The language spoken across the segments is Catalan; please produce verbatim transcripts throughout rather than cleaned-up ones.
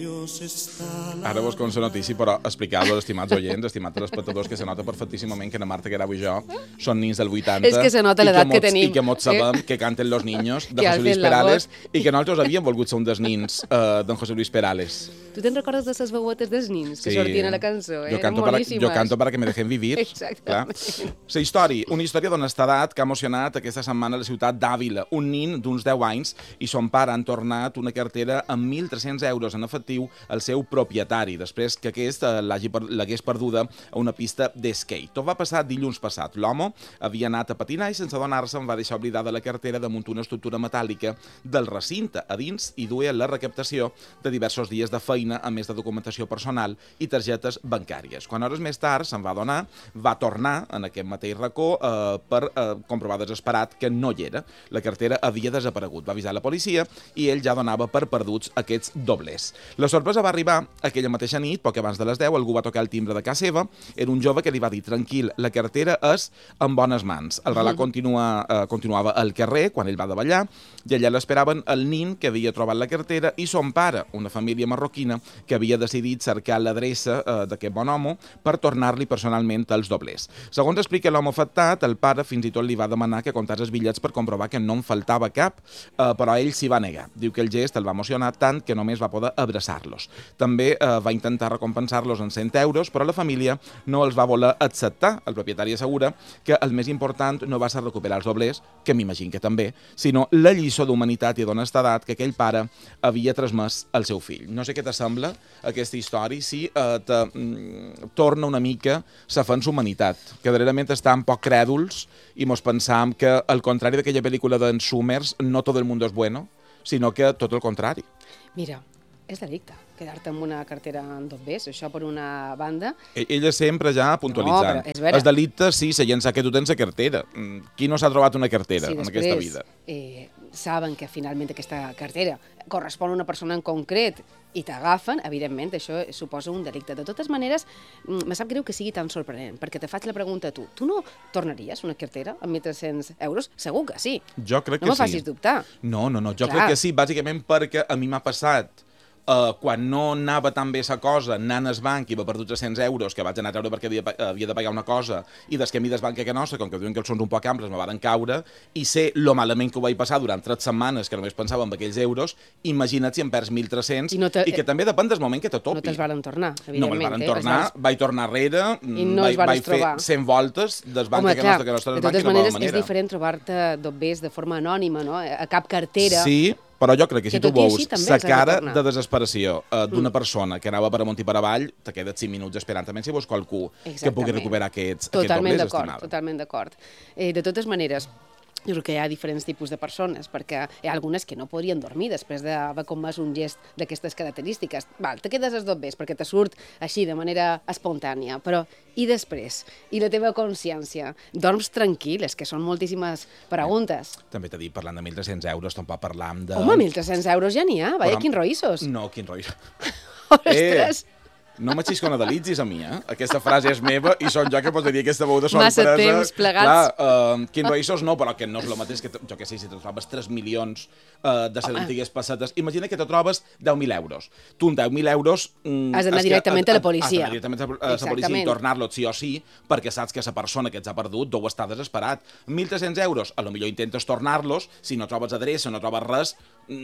Ara vos con la notícia, però explicar-vos, estimats oients, estimats telespectadors, que se nota perfectíssimament que la Marta Guerau i jo són nins del vuitanta. És que se nota l'edat que tenim. I que mots sabem que canten los niños de José Luis Perales i que nosaltres havíem volgut ser un dels nins d'en José Luis Perales. Tu te'n recordes de les veuetes dels nins que sortien a la cançó? Jo canto jo canto para que me dejen vivir. Exactament. La història, una història d'honestedat que ha emocionat aquesta setmana a la ciutat d'Àvila. Un nin d'uns deu anys i son pare han tornat una cartera amb mil tres-cents euros en efectiu al seu propietari, després que aquest l'hagués perduda a una pista d'esquí. Tot va passar dilluns passat. L'home havia anat a patinar i sense adonar-se'n va deixar oblidada la cartera damunt una estructura metàl·lica del recinte. A dins hi duia la recaptació de diversos dies de feina, a més de documentació personal i targetes bancàries. Quan hores més tard se'n va adonar, va tornar en aquest mateix racó eh, per eh, comprovar desesperat que no hi era. La cartera havia desaparegut. Va avisar la policia i ell ja donava per perduts aquests doblers. La sorpresa va arribar aquella mateixa nit, poc abans de les deu, algú va tocar el timbre de casa seva. Era un jove que li va dir, tranquil, la cartera és en bones mans. El relat continua, eh, continuava al carrer quan ell va davallar i allà l'esperaven el nin que havia trobat la cartera i son pare, una família marroquina que havia decidit cercar l'adreça eh, d'aquest bon home per tornar-li personalment els doblers. Segons explica l'home afectat, el pare fins i tot li va demanar que comptés els bitllets per comprovar que no en faltava cap, eh, però ell s'hi va negar. Diu que el gest el va emocionar tant que només va poder abraçar-los. També eh, va intentar recompensar-los en cent euros, però la família no els va voler acceptar. El propietari assegura que el més important no va ser recuperar els doblers, que m'imagino que també, sinó la lliçó d'humanitat i d'honestedat que aquell pare havia transmès al seu fill. No sé què t'assembla aquesta història, si eh, te, mm, torna una mica la fens humanitat, que darrerament estan poc crèduls i mos pensam que, al contrari d'aquella pel·lícula d'en Summers, no tot el mundo es bueno, sinó que tot el contrari. Mira, és delicte quedar-te amb una cartera en doblers, això per una banda. Ella sempre ja puntualitzant. No, però és vera. És delicte, sí, se llença que tu tens la cartera. Qui no s'ha trobat una cartera si en aquesta vida? Eh, saben que finalment aquesta cartera correspon a una persona en concret i t'agafen, evidentment, això suposa un delicte. De totes maneres, me sap greu que sigui tan sorprenent, perquè te faig la pregunta a tu. Tu no tornaries una cartera amb mil tres-cents euros? Segur que sí. Jo crec que sí. No me facis dubtar. No, no, no, jo Clar. crec que sí, bàsicament perquè a mi m'ha passat Uh, quan no anava tan bé sa cosa, anant al banc i va perdut tres-cents euros, que vaig anar a treure perquè havia, havia de pagar una cosa, i des que a mi des banca que nostra, com que diuen que els sons un poc amples, me van caure, i sé lo malament que ho vaig passar durant tres setmanes, que només pensava en aquells euros, imagina't si em perds mil tres-cents, I, no te... I que també depèn del moment que te topi. No te'ls varen tornar, evidentment. No me'ls varen eh? tornar, vas... vaig tornar arrere, no vaig, vaig fer cent voltes des banca que nostra, que nostra des banca, de totes maneres, és diferent trobar-te doblers de forma anònima, no? A cap cartera. Sí, però jo crec que si que tu veus la cara de, de desesperació uh, d'una mm. persona que anava per amunt i per avall, te quedes cinc minuts esperant. També si veus qualcú Exactament. que pugui recuperar aquests, totalment aquests doblers, totalment d'acord. Eh, de totes maneres, jo crec que hi ha diferents tipus de persones, perquè hi ha algunes que no podrien dormir després d'haver comès un gest d'aquestes característiques. Val, te quedes els doblers perquè te surt així de manera espontània, però i després? I la teva consciència? Dorms tranquil? És que són moltíssimes preguntes. Eh, també t'he dit, parlant de mil tres-cents euros, tampoc parlam de... Home, mil tres-cents euros ja n'hi ha, vaja, però... quins roïssos. No, quins roïssos. Ostres! Eh. No m'exisconadalitzis a mi, eh? Aquesta frase és meva i són jo que posaria aquesta veu de sorpresa. Massa temps plegats. Clar, uh, quins roïssos no, però que no és el mateix que, jo què sé, si te trobes tres milions uh, de les antigues pessetes, imagina que te trobes deu mil euros. Tu amb deu mil euros... Mm, has d'anar directament a la policia. Has d'anar directament a la policia i tornar-lo sí o sí, perquè saps que la persona que ets ha perdut deu estar desesperat. mil tres-cents euros, a lo millor intentes tornar-los, si no trobes adreça, no trobes res,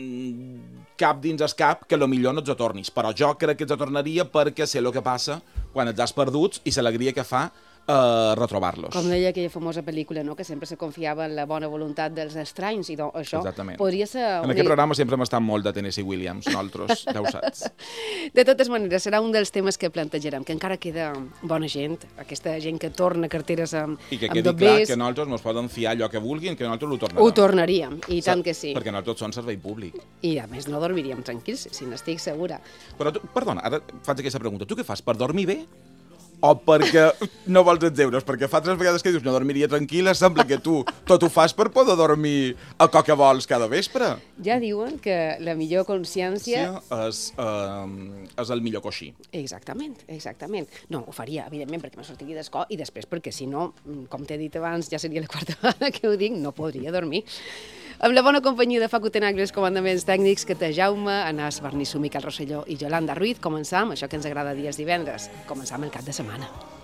mm, cap dins el cap, que a lo millor no ets tornis. Però jo crec que ets tornaria perquè sé el que passa quan ets has perduts i l'alegria que fa uh, retrobar-los. Com deia aquella famosa pel·lícula, no?, que sempre se confiava en la bona voluntat dels estranys, i doncs això Exactament. podria ser... En aquest programa sempre hem estat molt de Tennessee Williams, nosaltres, ja ho saps. De totes maneres, serà un dels temes que plantejarem, que encara queda bona gent, aquesta gent que torna carteres amb doblers. I que quedi clar que nosaltres ens poden fiar allò que vulguin, que nosaltres ho tornarem. Ho tornaríem, i tant que sí. Perquè nosaltres som servei públic. I a més no dormiríem tranquils, si n'estic segura. Però tu, perdona, ara faig aquesta pregunta. Tu què fas, per dormir bé? O perquè no vols els euros? Perquè fa tres vegades que dius no dormiria tranquil·la, sembla que tu tot ho fas per poder dormir a co que vols cada vespre. Ja diuen que la millor consciència... Sí, és, uh, és el millor coixí. Exactament, exactament. No, ho faria, evidentment, perquè me sortiria d'escó, i després perquè, si no, com t'he dit abans, ja seria la quarta vegada que ho dic, no podria dormir. Amb la bona companyia de Facu Tenagre, els comandaments tècnics, que té Jaume, Anàs Bernissú, Miquel Rosselló i Yolanda Ruiz, començam això que ens agrada dies divendres. Començam el cap de setmana.